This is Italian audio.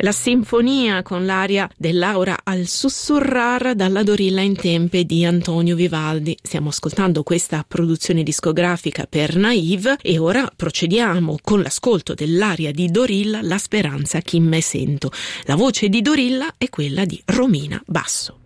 La sinfonia con l'aria dell'aura al sussurrar dalla Dorilla in Tempe di Antonio Vivaldi. Stiamo ascoltando questa produzione discografica per Naive e ora procediamo con l'ascolto dell'aria di Dorilla, La speranza chi me sento. La voce di Dorilla è quella di Romina Basso.